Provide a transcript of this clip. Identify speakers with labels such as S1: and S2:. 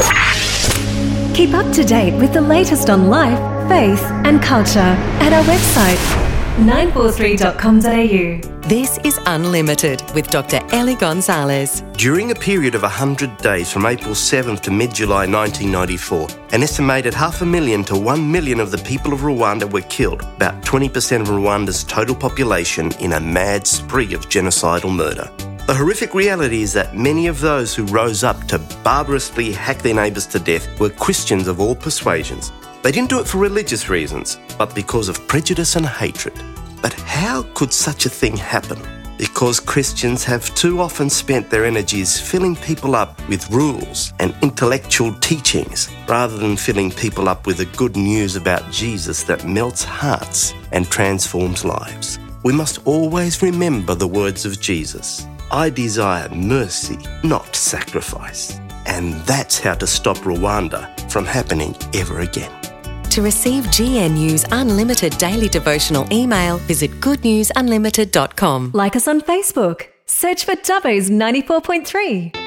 S1: Keep up to date with the latest on life, faith and culture at our website 943.com.au.
S2: This is Unlimited with Dr. Ellie Gonzalez.
S3: During a period of 100 days from April 7th to mid-July 1994, an estimated 500,000 to 1 million of the people of Rwanda were killed, about 20% of Rwanda's total population, in a mad spree of genocidal murder. The horrific reality is that many of those who rose up to barbarously hack their neighbours to death were Christians of all persuasions. They didn't do it for religious reasons, but because of prejudice and hatred. But how could such a thing happen? Because Christians have too often spent their energies filling people up with rules and intellectual teachings, rather than filling people up with the good news about Jesus that melts hearts and transforms lives. We must always remember the words of Jesus. I desire mercy, not sacrifice. And that's how to stop Rwanda from happening ever again.
S2: To receive GNU's Unlimited daily devotional email, visit goodnewsunlimited.com.
S1: Like us on Facebook. Search for Dubbo's 94.3.